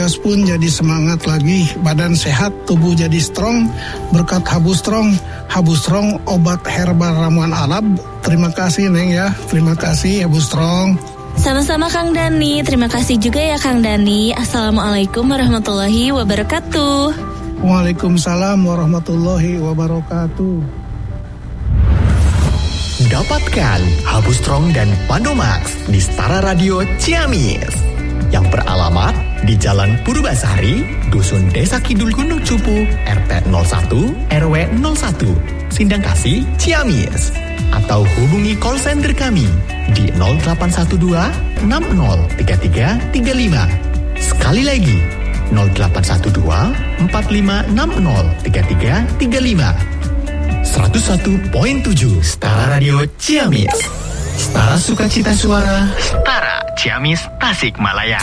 Gas pun jadi semangat lagi, badan sehat, tubuh jadi strong, berkat Habu Strong. Habu Strong, obat herbal ramuan alam. Terima kasih Neng ya, terima kasih Habu Strong. Sama-sama Kang Dani, terima kasih juga ya Kang Dani. Assalamualaikum warahmatullahi wabarakatuh. Waalaikumsalam warahmatullahi wabarakatuh. Dapatkan Habu Strong dan Pandomax di Setara Radio Ciamis yang beralamat di Jalan Purbasari, Dusun Desa Kidul Gunung Cupu, RT 01, RW 01, Sindangkasih, Ciamis. Atau hubungi call center kami di 0812 603335. Sekali lagi, 0812 45603335. 101.7 Setara Radio Ciamis. Setara Sukacita Suara, Setara Ciamis Tasikmalaya.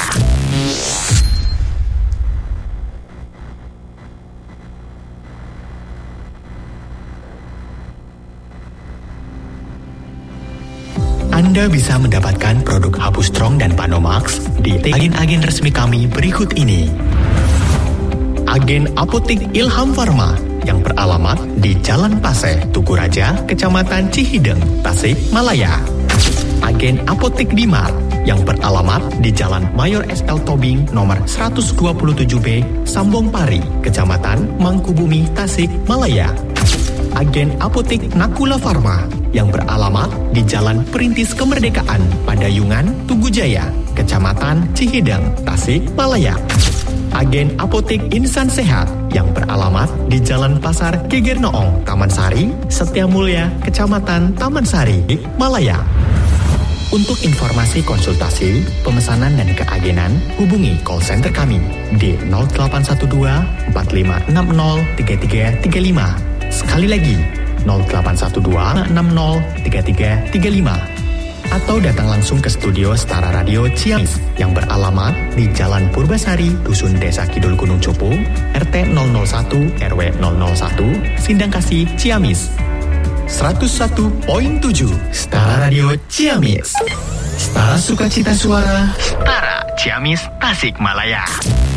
Anda bisa mendapatkan produk Habu Strong dan Pandomax di agen-agen resmi kami berikut ini. Agen Apotik Ilham Pharma yang beralamat di Jalan Paseh, Tugu Raja, Kecamatan Cihideng, Tasikmalaya. Agen Apotik Dimar yang beralamat di Jalan Mayor S.L. Tobing nomor 127B, Sambong Pari, Kecamatan Mangkubumi, Tasikmalaya. Agen Apotik Nakula Pharma yang beralamat di Jalan Perintis Kemerdekaan, Padayungan, Tugu Jaya, Kecamatan Cihideng, Tasikmalaya. Agen Apotik Insan Sehat yang beralamat di Jalan Pasar Geger Noong, Taman Sari, Setiamulya, Kecamatan Taman Sari, Malaya. Untuk informasi konsultasi, pemesanan dan keagenan, hubungi call center kami di 0812 4560 3335. Sekali lagi, 0812 60 3335. Atau datang langsung ke studio Setara Radio Ciamis yang beralamat di Jalan Purbasari, Dusun Desa Kidul Gunung Cupu, RT 001 RW 001, Sindangkasih, Ciamis. 101.7 Setara Radio Ciamis. Setara Sukacita Suara, Setara Ciamis Tasikmalaya.